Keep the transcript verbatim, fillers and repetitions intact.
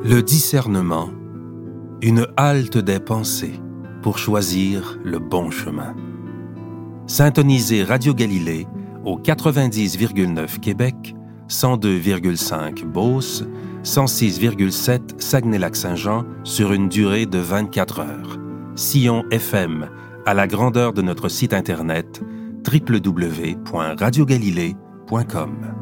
Le discernement, une halte des pensées pour choisir le bon chemin. Syntonisez Radio Galilée au quatre-vingt-dix virgule neuf Québec, cent deux virgule cinq Beauce, cent six virgule sept Saguenay-Lac-Saint-Jean sur une durée de vingt-quatre heures. Sillon F M, à la grandeur de notre site internet w w w point radio galilée point com.